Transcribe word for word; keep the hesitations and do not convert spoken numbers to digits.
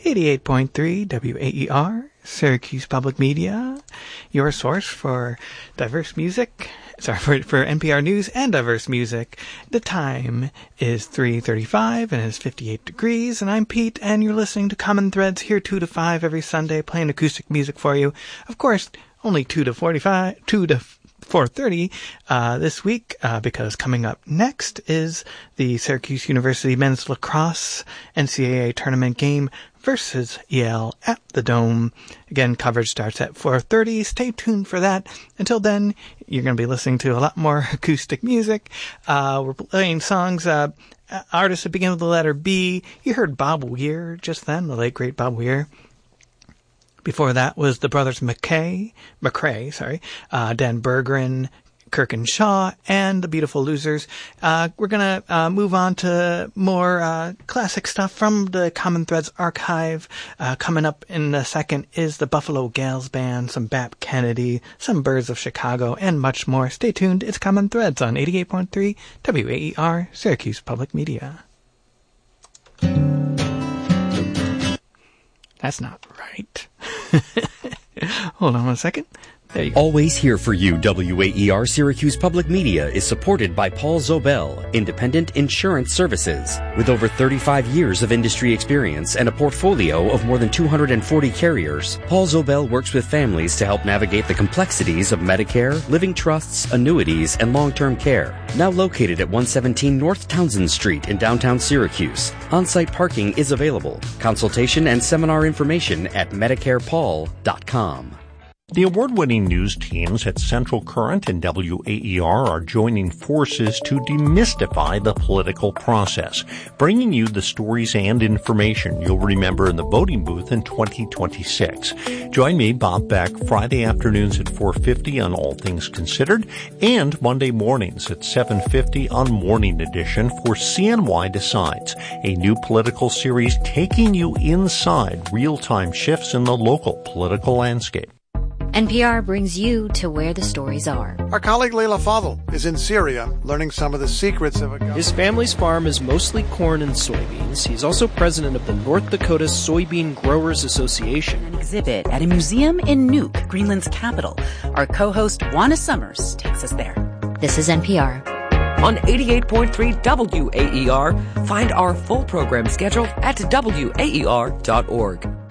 eighty-eight point three W A E R, Syracuse Public Media, your source for diverse music, sorry, for, for N P R News and diverse music. The time is three thirty-five and it's fifty-eight degrees, and I'm Pete, and you're listening to Common Threads here two to five every Sunday, playing acoustic music for you. Of course, only two to forty-five, two to four thirty uh, this week, uh, because coming up next is the Syracuse University Men's Lacrosse N C double A Tournament game versus Yale at the Dome. Again, coverage starts at four thirty. Stay tuned for that. Until then, you're going to be listening to a lot more acoustic music. Uh, we're playing songs, uh, artists that begin with the letter B. You heard Bob Weir just then, the late great Bob Weir. Before that was the brothers McKay, McCrae, sorry, uh, Dan Berggren, Kirk and Shaw, and the Beautiful Losers. Uh, we're gonna uh, move on to more uh, classic stuff from the Common Threads archive. Uh, coming up in a second is the Buffalo Gales Band, some Bap Kennedy, some Birds of Chicago, and much more. Stay tuned. It's Common Threads on eighty-eight point three W A E R, Syracuse Public Media. That's not right. Hold on one second. There you go. Always here for you, W A E R Syracuse Public Media is supported by Paul Zobel, Independent Insurance Services. With over thirty-five years of industry experience and a portfolio of more than two hundred forty carriers, Paul Zobel works with families to help navigate the complexities of Medicare, living trusts, annuities, and long-term care. Now located at one seventeen North Townsend Street in downtown Syracuse. On-site parking is available. Consultation and seminar information at medicare paul dot com. The award-winning news teams at Central Current and W A E R are joining forces to demystify the political process, bringing you the stories and information you'll remember in the voting booth in twenty twenty-six. Join me, Bob Beck, Friday afternoons at four fifty on All Things Considered, and Monday mornings at seven fifty on Morning Edition for C N Y Decides, a new political series taking you inside real-time shifts in the local political landscape. N P R brings you to where the stories are. Our colleague Leila Fadel is in Syria learning some of the secrets of a... His family's farm is mostly corn and soybeans. He's also president of the North Dakota Soybean Growers Association. An exhibit at a museum in Nuuk, Greenland's capital. Our co-host Juana Summers takes us there. This is N P R. On eighty-eight point three W A E R, find our full program schedule at W A E R dot org.